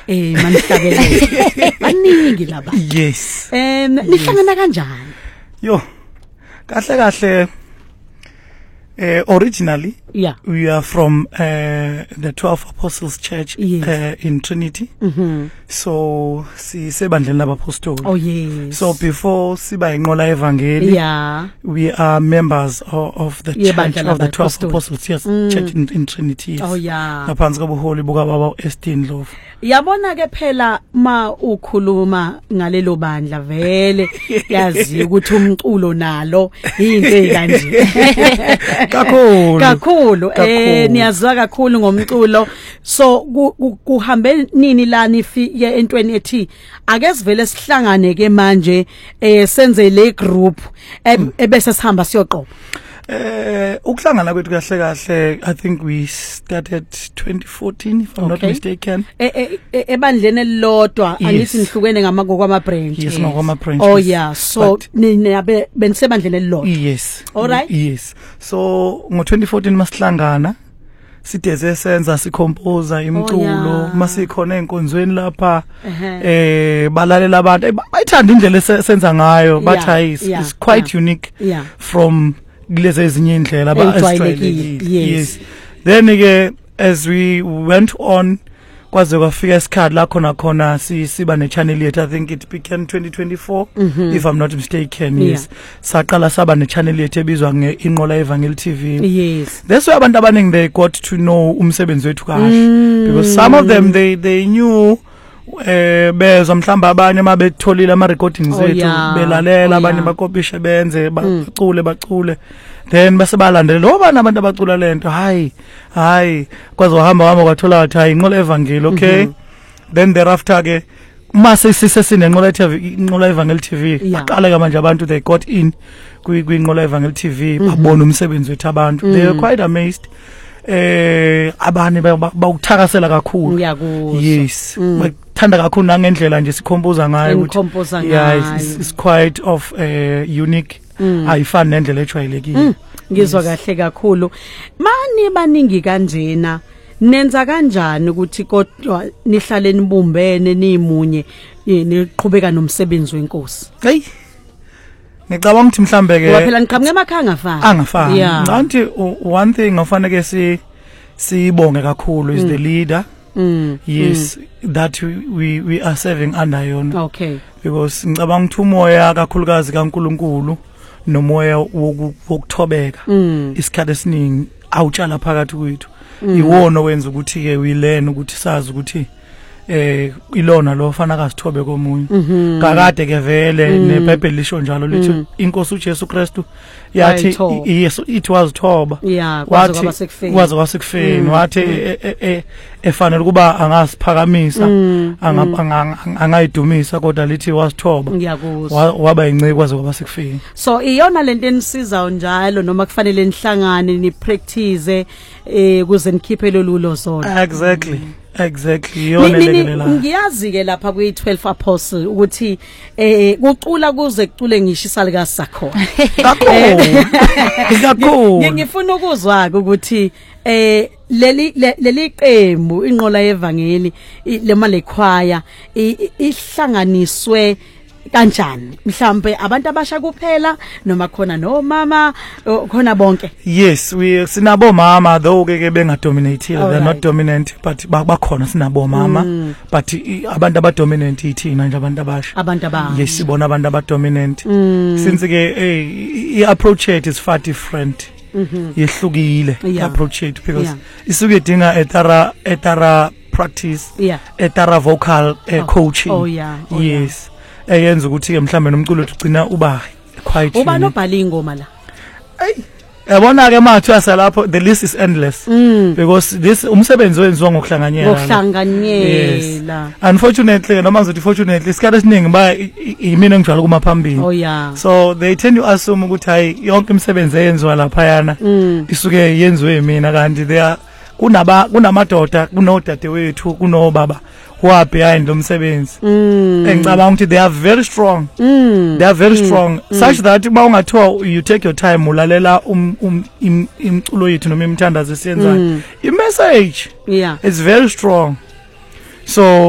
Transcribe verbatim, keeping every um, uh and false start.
eh manihlabelele baningi laba yes em nihlangana kanjani yo kahle kahle Uh, originally, yeah, we are from uh, the twelve Apostles Church yes. uh, in Trinity. Mm-hmm. So, si sebandleni labapostoli. Oh yes. So before siba inqola evangeli, yeah, we are members of, of the yeah, church of the twelve Apostles yes, mm. Church in, in Trinity. Yes. Oh yeah. Ngaphansi kobuholi buka baba Estin Love. Yabona ke phela ma ukhuluma ngalelo bandla vele yazi ukuthi umculo nalo into ekanje. Kakhulu kakhulu eh niyazwa kakhulu ngomculo so kuhambe nini la nifike entweni ethi ake sivele sihlangane ke manje eh senze le group ebese sihamba siyoqoba eh ukuhlangana kwethu kahle kahle I think we started twenty fourteen if I'm okay. not mistaken ebandleni elilodwa angithi nihlukene ngamakwama branch yes ngokama branch oh yeah so ninabe benisebandleni elilodwa yes all right yes so ngo twenty fourteen masihlangana sideze senza sicompose imculo masikhona enkonzweni lapha eh balalela abantu bayithanda indlela senza ngayo but is quite unique from kulezi ezinye indlela abayijwayelekile yes then ke as we went on kwaze kwafika isikhathi la khona khona siba ne channel yethu I think it began twenty twenty-four mm-hmm. if I'm not mistaken yes saqala saba ne channel yethu ebizwa ngeInqola Evangeli T V yes that's why abantu abaningi they got to know umsebenzi wethu kahle mm. because some of them they they knew eh bezwa mhlamba abanye mabetholile ama recordings oh, ethu yeah. belalela oh, abanye yeah. bakopishe benze bacule bacule then base balandela lo bana abantu abacula lento hayi hayi kwaze wahamba wahamba kwathola wathi hayi inqola evangeli okay mm -hmm. then thereafter ke mase sisesine inqola T V inqola evangeli T V aqala ke manje abantu they got in kwinqola evangeli T V babona umsebenzi wethu abantu mm -hmm. they were quite amazed eh abanye bawuthakasela kakhulu ngiyakuzwa yes mm. thanda kakhulu nangendlela nje sikhompoza ngayo ukuthi yeah it's, it's quite of uh, unique mm. ayifani nendlela ejwayelekile mm. ngizwa kahle kakhulu mani baningi kanjena nenza kanjani ukuthi kodwa nihlale nibumbene nimunye niqhubeka nomsebenzi wenkosi hey ngicabanga ukuthi mhlambe ke waphela niqhamuke emakhaya angafani angafani ngathi one thing ofanele si sibonge kakhulu is mm. the leader mm. yes mm. that we, we we are serving under yona okay because ngicabanga ukuthi umoya kakhulukazi kaNkuluNkulu nomoya wokuthobeka mm. isikhathi esiningi awutshala phakathi kwethu mm. iwona wenza ukuthi ke we learn ukuthi sazi ukuthi eh ilona lo fana kasithobe komunye kakade ke vele neBhayibheli lisho njalo lithi inkosi uJesu Kristu yathi yes it was thoba wathi kwaze kwasekufeni wathi efanele kuba angasiphakamisa angayidumisa kodwa lithi wasithoba waba inceke kwaze kwasekufeni so iyona lento enisiza njalo noma kufanele nihlangane ni practice eh kuze nikhiphe lolulo zona exactly exactly yona lekelela ngiyazi ke lapha kwi twelve Apostles ukuthi eh kucula kuze kucule ngisho isalika sakhona kakhulu kakhulu ngifuna ukuzwa ukuthi eh leli leli qembu inqola yevangeli lema lekhwaya ihlanganiswe kanjani mhlambe abantu abasha kuphela noma khona no mama khona bonke yes we sinabo mama though ke bengadominate they're right. not dominant but bakhona sinabo mama mm. but abantu abadominant ithina nje abantu abasha abantu aba yes sibona abantu abadominant mm. since ke i approach it is far different mhm yehlukile yeah. approach it because yeah. isuke idinga etara etara practice yeah. etara vocal uh, coaching oh, oh yeah oh, yes yeah. eyenza ukuthi ke mhlambe nomculo ugcina uba quite uba nobhala ingoma la ay yabona ke mathu asalapho the list is endless mm. because this umsebenzi wenziwa ngokuhlanganyela ngokuhlanganyela unfortunately noma ngizothi fortunately isikhathi esiningi ba yimina ngijwala kuma phambili oh yeah so they tend to assume ukuthi hayi yonke imisebenzi eyenziwa lapha yana mm. isuke yenziwe yimina kanti they are kunaba kunamadoda kunodade wethu kunobaba who behind lo msebenzi mm. engicabanga ukuthi they are very strong mm. they are very mm. strong mm. such that ba ungathiwa you take your time ulalela um imculo yethu noma imthandazo esiyenzayo mm. i message yeah it's very strong so